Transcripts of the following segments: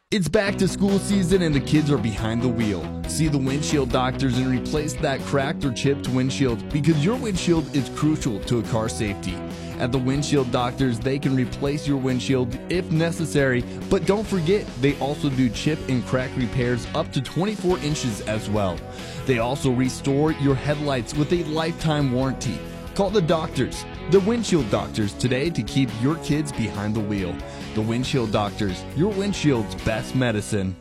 It's back to school season and the kids are behind the wheel. See the windshield doctors and replace that cracked or chipped windshield because your windshield is crucial to a car's safety. At the windshield doctors, they can replace your windshield if necessary, but don't forget, they also do chip and crack repairs up to 24 inches as well. They also restore your headlights with a lifetime warranty. Call the doctors, the windshield doctors, today to keep your kids behind the wheel. The windshield doctors, your windshield's best medicine.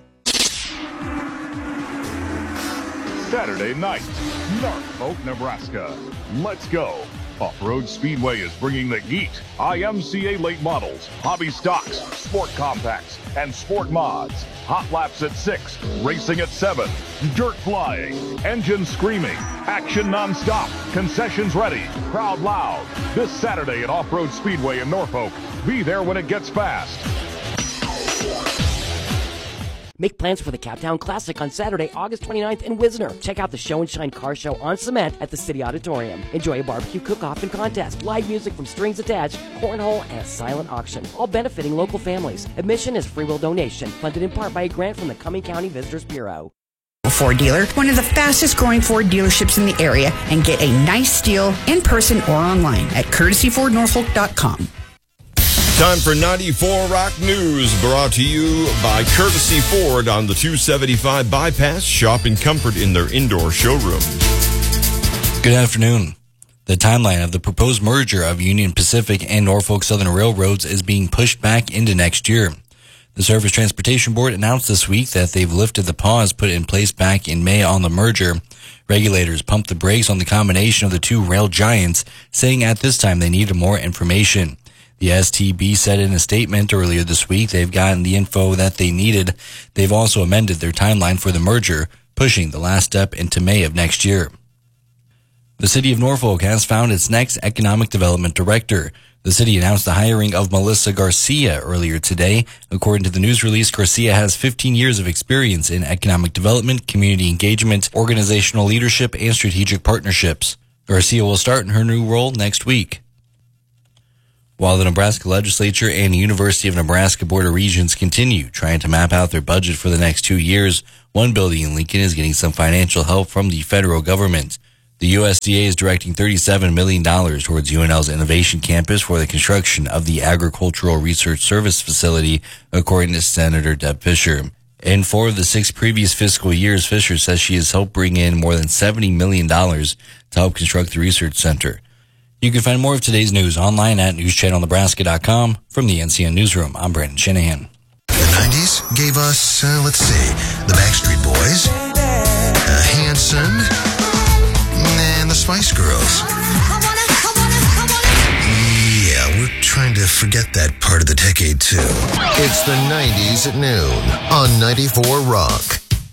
Saturday night, Norfolk, Nebraska. Let's go. Off-Road Speedway is bringing the heat. IMCA late models, hobby stocks, sport compacts, and sport mods. Hot laps at 6, racing at 7, dirt flying, engine screaming, action non-stop, concessions ready, crowd loud. This Saturday at Off-Road Speedway in Norfolk. Be there when it gets fast. Make plans for the Captown Classic on Saturday, August 29th in Wisner. Check out the Show and Shine car show on cement at the City Auditorium. Enjoy a barbecue cook-off and contest, live music from Strings Attached, cornhole, and a silent auction, all benefiting local families. Admission is free will donation, funded in part by a grant from the Cumming County Visitors Bureau. Ford dealer, one of the fastest growing Ford dealerships in the area, and get a nice deal in person or online at courtesyfordnorfolk.com. Time for 94 Rock News, brought to you by Courtesy Ford on the 275 bypass. Shop in comfort in their indoor showroom. Good afternoon. The timeline of the proposed merger of Union Pacific and Norfolk Southern Railroads is being pushed back into next year. The Surface Transportation Board announced this week that they've lifted the pause put in place back in May on the merger. Regulators pumped the brakes on the combination of the two rail giants, saying at this time they needed more information. The STB said in a statement earlier this week they've gotten the info that they needed. They've also amended their timeline for the merger, pushing the last step into May of next year. The City of Norfolk has found its next economic development director. The city announced the hiring of Melissa Garcia earlier today. According to the news release, Garcia has 15 years of experience in economic development, community engagement, organizational leadership, and strategic partnerships. Garcia will start in her new role next week. While the Nebraska Legislature and the University of Nebraska Board of Regents continue trying to map out their budget for the next 2 years, one building in Lincoln is getting some financial help from the federal government. The USDA is directing $37 million towards UNL's Innovation Campus for the construction of the Agricultural Research Service facility, according to Senator Deb Fischer. In 4 of the 6 previous fiscal years, Fischer says she has helped bring in more than $70 million to help construct the research center. You can find more of today's news online at newschannelnebraska.com. From the NCN Newsroom, I'm Brandon Shanahan. The 90s gave us, let's see, the Backstreet Boys, Hanson, and the Spice Girls. Yeah, we're trying to forget that part of the decade, too. It's the 90s at noon on 94 Rock.